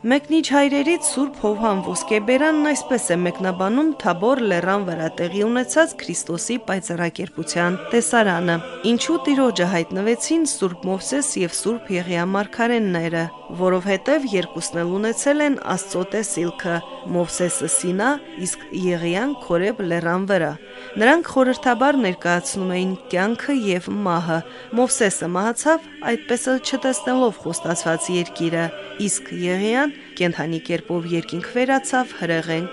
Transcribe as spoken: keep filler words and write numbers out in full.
Մեկնիչ հայրերից Սուրբ Հովհան Ոսկեբերանն այսպես է մեկնաբանում Թաբոր լեռան վրա տեղի ունեցած Քրիստոսի պայծառակերպության տեսարանը։ Ինչու Տիրոջը հայտնվեցին Սուրբ Մովսես եւ Սուրբ Եղիա մարգարեները, որովհետեւ երկուսն էլ ունեցել են Աստծո տեսիլքը՝ Մովսեսը Սինա, իսկ Եղիան Քորեբ լեռան վրա։ Նրանք խորհրդաբար ներկայացնում էին կյանքը եւ մահը։ Մովսեսը մահացավ, այդպես էլ չտեսնելով խոստացված երկիրը, իսկ Եղիան կենդանի կերպով երկինք վերացավ հրեղեն